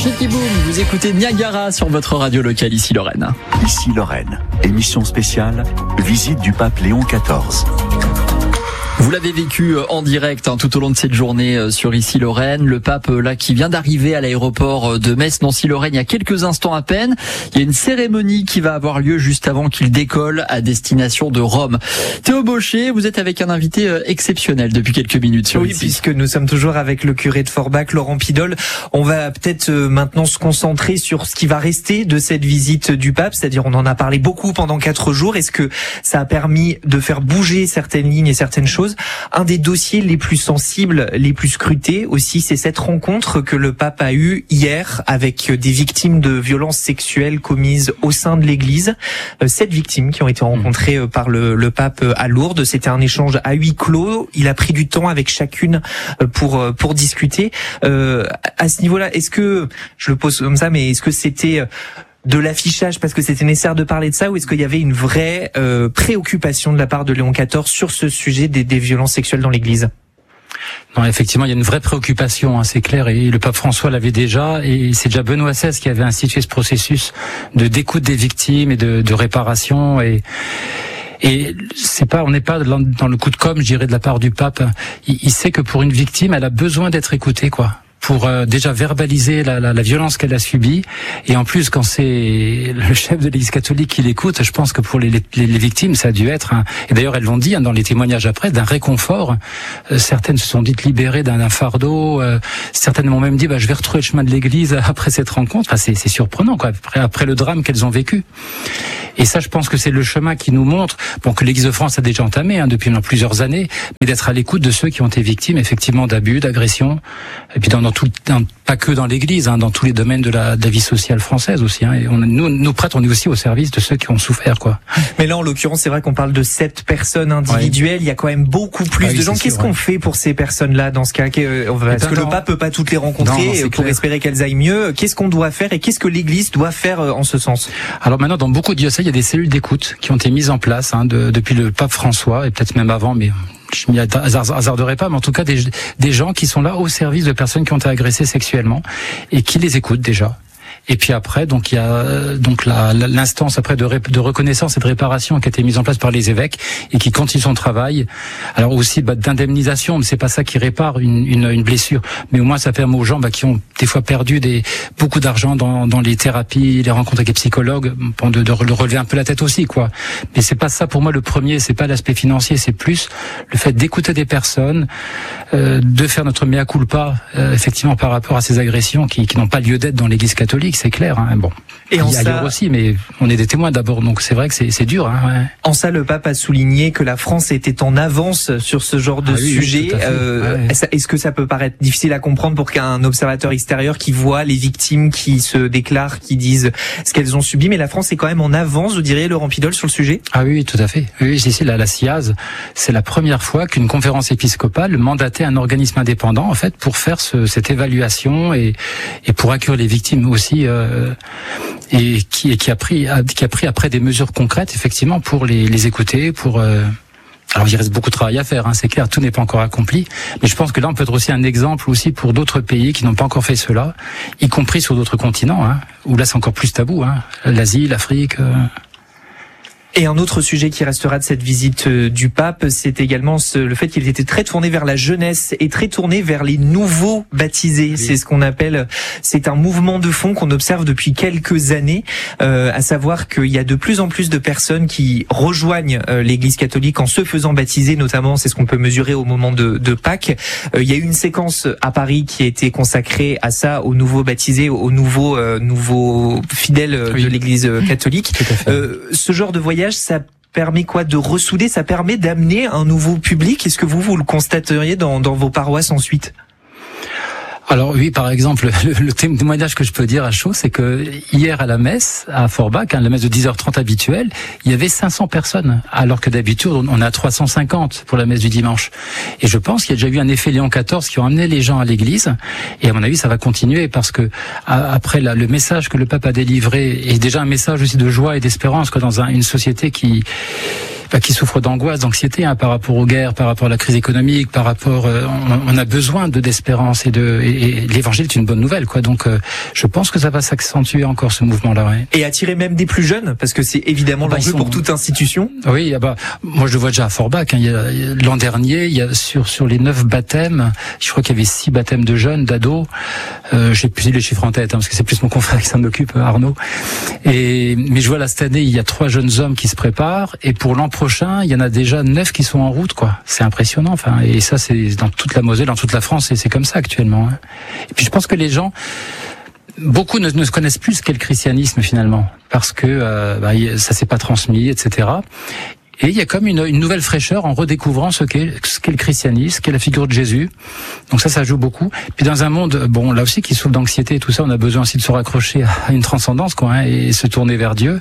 Chiquiboum, vous écoutez Niagara sur votre radio locale, ici Lorraine. Ici Lorraine, émission spéciale, visite du pape Léon XIV. Vous l'avez vécu en direct tout au long de cette journée sur Ici Lorraine. Le pape là qui vient d'arriver à l'aéroport de Metz-Nancy-Lorraine il y a quelques instants à peine. Il y a une cérémonie qui va avoir lieu juste avant qu'il décolle à destination de Rome. Théo Bauchet, vous êtes avec un invité exceptionnel depuis quelques minutes sur Oui, Ici. puisque nous sommes toujours avec le curé de Forbach, Laurent Pidol. On va peut-être maintenant se concentrer sur ce qui va rester de cette visite du pape, c'est-à-dire on en a parlé beaucoup pendant 4 jours. Est-ce que ça a permis de faire bouger certaines lignes et certaines choses? Un des dossiers les plus sensibles, les plus scrutés aussi, c'est cette rencontre que le pape a eue hier avec des victimes de violences sexuelles commises au sein de l'Église. 7 victimes qui ont été rencontrées par le pape à Lourdes. C'était un échange à huis clos. Il a pris du temps avec chacune pour discuter. À ce niveau-là, est-ce que, je le pose comme ça, mais est-ce que c'était de l'affichage parce que c'était nécessaire de parler de ça, ou est-ce qu'il y avait une vraie préoccupation de la part de Léon XIV sur ce sujet des violences sexuelles dans l'Église? Non, effectivement, il y a une vraie préoccupation, c'est clair, et le pape François l'avait déjà, et c'est déjà Benoît XVI qui avait institué ce processus d'écoute des victimes et de réparation, et c'est pas, on n'est pas dans le coup de com', je dirais, de la part du pape. Il sait que pour une victime, elle a besoin d'être écoutée, quoi, pour déjà verbaliser la violence qu'elle a subie. Et en plus, quand c'est le chef de l'Église catholique qui l'écoute, je pense que pour les victimes, ça a dû être et d'ailleurs elles l'ont dit dans les témoignages après, d'un réconfort. Certaines se sont dites libérées d'un fardeau. Certaines m'ont même dit je vais retrouver le chemin de l'Église après cette rencontre. Enfin, c'est surprenant, quoi, après le drame qu'elles ont vécu. Et ça, je pense que c'est le chemin qui nous montre, que l'Église de France a déjà entamé depuis plusieurs années, mais d'être à l'écoute de ceux qui ont été victimes effectivement d'abus, d'agressions, et puis pas que dans l'Église, dans tous les domaines de la vie sociale française aussi. Et nous prêtres, on est aussi au service de ceux qui ont souffert, quoi. Mais là, en l'occurrence, c'est vrai qu'on parle de 7 personnes individuelles. Ouais. Il y a quand même beaucoup plus de gens. Qu'est-ce qu'on fait pour ces personnes-là dans ce cas? Parce que le pape peut pas toutes les rencontrer pour espérer qu'elles aillent mieux. Qu'est-ce qu'on doit faire et qu'est-ce que l'Église doit faire en ce sens? Alors maintenant, dans beaucoup de diocèses, il y a des cellules d'écoute qui ont été mises en place depuis le pape François et peut-être même avant, mais je m'y hasarderai pas, mais en tout cas des gens qui sont là au service de personnes qui ont été agressées sexuellement et qui les écoutent déjà. Et puis après, il y a l'instance après de reconnaissance et de réparation qui a été mise en place par les évêques et qui continue son travail. Alors aussi d'indemnisation, mais c'est pas ça qui répare une blessure, mais au moins ça permet aux gens qui ont des fois perdu beaucoup d'argent dans les thérapies, les rencontres avec les psychologues, de relever un peu la tête aussi, quoi. Mais c'est pas ça pour moi le premier, c'est pas l'aspect financier, c'est plus le fait d'écouter des personnes, de faire notre mea culpa effectivement par rapport à ces agressions qui n'ont pas lieu d'être dans l'Église catholique. C'est clair, Bon. Et il y a ailleurs aussi, mais on est des témoins d'abord, donc c'est vrai que c'est dur, Ouais. En ça, le pape a souligné que la France était en avance sur ce genre de sujet. Est-ce que ça peut paraître difficile à comprendre pour qu'un observateur extérieur qui voit les victimes qui se déclarent, qui disent ce qu'elles ont subi, mais la France est quand même en avance, vous diriez, Laurent Pidol, sur le sujet? Ah oui, tout à fait. Oui, ici, la CIAZ, c'est la première fois qu'une conférence épiscopale mandatait un organisme indépendant, en fait, pour faire cette évaluation et pour accueillir les victimes aussi, et qui a pris après des mesures concrètes, effectivement, pour les écouter, alors il reste beaucoup de travail à faire, c'est clair, tout n'est pas encore accompli, mais je pense que là on peut être aussi un exemple aussi pour d'autres pays qui n'ont pas encore fait cela, y compris sur d'autres continents, où là c'est encore plus tabou, l'Asie, l'Afrique. Et un autre sujet qui restera de cette visite du pape, c'est également le fait qu'il était très tourné vers la jeunesse et très tourné vers les nouveaux baptisés. Oui. C'est ce qu'on appelle, c'est un mouvement de fond qu'on observe depuis quelques années, à savoir qu'il y a de plus en plus de personnes qui rejoignent l'Église catholique en se faisant baptiser, notamment, c'est ce qu'on peut mesurer au moment de Pâques. Il y a eu une séquence à Paris qui a été consacrée à ça, aux nouveaux baptisés, aux nouveaux fidèles de l'Église catholique. Ce genre de voyage, ça permet quoi de ressouder, ça permet d'amener un nouveau public. Est-ce que vous le constateriez dans vos paroisses ensuite? Alors oui, par exemple, le témoignage que je peux dire à chaud, c'est que hier à la messe, à Forbach, la messe de 10h30 habituelle, il y avait 500 personnes, alors que d'habitude, on a 350 pour la messe du dimanche. Et je pense qu'il y a déjà eu un effet Léon XIV qui a emmené les gens à l'église, et à mon avis, ça va continuer, parce que après le message que le pape a délivré est déjà un message aussi de joie et d'espérance, dans une société qui qui souffrent d'angoisse, d'anxiété par rapport aux guerres, par rapport à la crise économique, par rapport, on a besoin d'espérance et l'évangile est une bonne nouvelle, quoi. Donc, je pense que ça va s'accentuer encore ce mouvement-là. Ouais. Et attirer même des plus jeunes, parce que c'est évidemment l'enjeu pour toute institution. Oui, moi je le vois déjà à Forbach. L'an dernier, il y a sur les 9 baptêmes, je crois qu'il y avait 6 baptêmes de jeunes, d'ados. J'ai plus les chiffres en tête, parce que c'est plus mon confrère qui s'en occupe, Arnaud. Mais je vois là cette année, il y a 3 jeunes hommes qui se préparent, et pour l'an prochain, il y en a déjà 9 qui sont en route, quoi. C'est impressionnant. Et ça, c'est dans toute la Moselle, dans toute la France, et c'est comme ça actuellement. Et puis je pense que les gens, beaucoup ne se connaissent plus ce qu'est le christianisme finalement, parce que ça s'est pas transmis, etc. Et il y a comme une nouvelle fraîcheur en redécouvrant ce qu'est le christianisme, ce qu'est la figure de Jésus. Donc ça joue beaucoup. Puis dans un monde, là aussi, qui souffre d'anxiété et tout ça, on a besoin aussi de se raccrocher à une transcendance, quoi, et se tourner vers Dieu.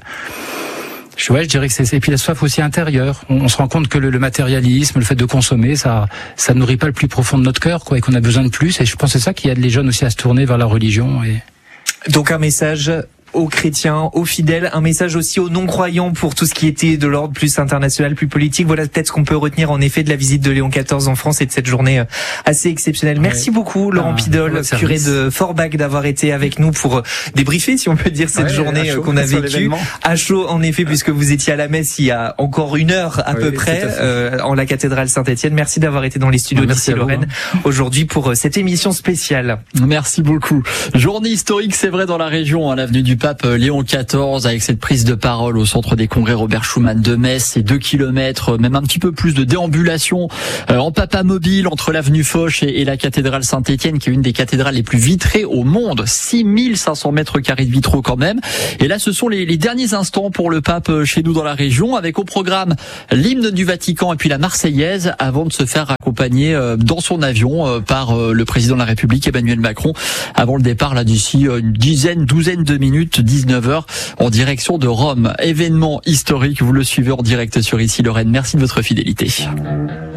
Je dirais que c'est, et puis la soif aussi intérieure. On se rend compte que le matérialisme, le fait de consommer, ça nourrit pas le plus profond de notre cœur, quoi, et qu'on a besoin de plus. Et je pense que c'est ça qui aide les jeunes aussi à se tourner vers la religion. Donc un message aux chrétiens, aux fidèles, un message aussi aux non-croyants pour tout ce qui était de l'ordre plus international, plus politique. Voilà peut-être ce qu'on peut retenir en effet de la visite de Léon XIV en France et de cette journée assez exceptionnelle. Merci beaucoup Laurent Pidol, curé de Forbach, d'avoir été avec nous pour débriefer, si on peut dire, cette journée qu'on a vécue à chaud, en effet, puisque vous étiez à la messe il y a encore 1 heure à peu près en la cathédrale Saint-Étienne. Merci d'avoir été dans les studios d'ici Lorraine aujourd'hui pour cette émission spéciale. Merci beaucoup. Journée historique, c'est vrai, dans la région, à l'avenue du Pape Léon XIV, avec cette prise de parole au centre des congrès Robert Schuman de Metz, ces 2 kilomètres, même un petit peu plus de déambulation en papa mobile entre l'avenue Foch et la cathédrale Saint-Étienne, qui est une des cathédrales les plus vitrées au monde, 6500 mètres carrés de vitraux quand même. Et là, ce sont les derniers instants pour le pape chez nous dans la région, avec au programme l'hymne du Vatican et puis la Marseillaise, avant de se faire accompagner dans son avion par le président de la République, Emmanuel Macron, avant le départ là d'ici une douzaine de minutes, 19h, en direction de Rome. Événement historique, vous le suivez en direct sur Ici Lorraine. Merci de votre fidélité.